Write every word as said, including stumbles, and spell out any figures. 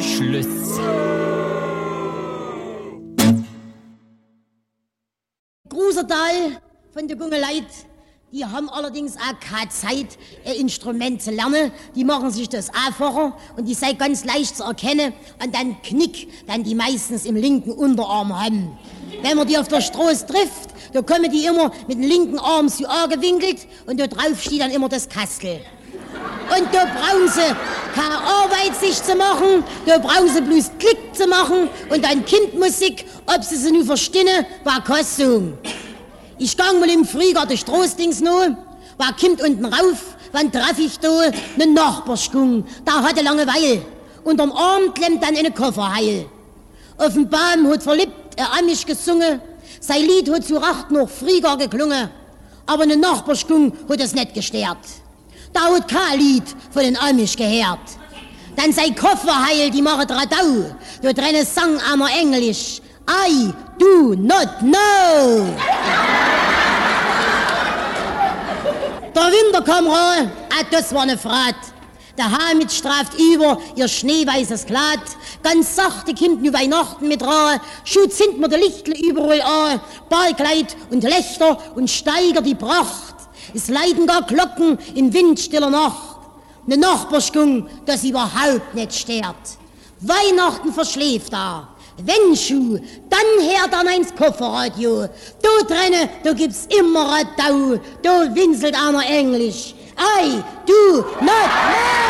Schluss. Großer Teil von der junge Leute, die haben allerdings auch keine Zeit, ein Instrument zu lernen. Die machen sich das einfacher und die sei ganz leicht zu erkennen an den Knick, den die meistens im linken Unterarm haben. Wenn man die auf der Straße trifft, da kommen die immer mit dem linken Arm so angewinkelt und da drauf steht dann immer das Kastel. Und da brauchen sie keine Arbeit sich zu machen, da brauchen sie bloß Klick zu machen und dann Kindmusik, ob sie sie nun verstehen, war kein Song. Ich gang mal im Frühjahr die Straßdings noch, war kommt unten rauf, wann traf ich da ne Nachbarschgung, da hatte Langeweile. Unterm Arm klemmt dann eine Kofferheil. Auf dem Baum hat verliebt er Amish gesungen, sein Lied hat zu Racht noch Frühjahr geklungen, aber ne Nachbarschgung hat es nicht gestört. Da hat kein Lied von den Amish gehört. Dann sei Kofferheil, die machen Radau, da drinne sang einmal Englisch, I do not know. Der Winter kam rein, ah, das war ne Frat. Der Hamid straft über ihr schneeweißes Kleid. Ganz sachte kommt nu Weihnachten mit rein. Schut sind mir die Lichtle überall an. Ballkleid und Lichter und steigert die Pracht. Es leiden gar Glocken in windstiller Nacht. Ne Nachbarschgung, das überhaupt nicht stört. Weihnachten verschläft da. Wenn Schuh, dann hört an eins Kofferradio. Da drinnen, da gibt's immer Radau. Da winselt einer Englisch. I do not know.